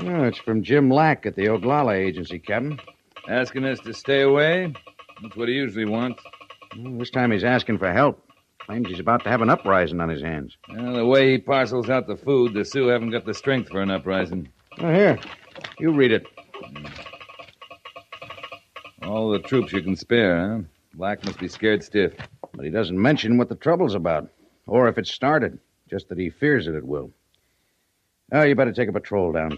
Oh, it's from Jim Lack at the Oglala Agency, Captain. Asking us to stay away? That's what he usually wants. Well, this time he's asking for help. Claims he's about to have an uprising on his hands. Well, the way he parcels out the food, the Sioux haven't got the strength for an uprising. Oh, here. You read it. All the troops you can spare, huh? Black must be scared stiff. But he doesn't mention what the trouble's about, or if it started, just that he fears that it will. Oh, you better take a patrol down.